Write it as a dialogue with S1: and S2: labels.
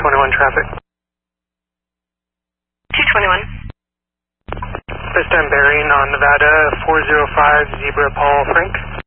S1: 221 traffic.
S2: 221.
S1: This time bearing on Nevada 405 Zebra Paul Frank.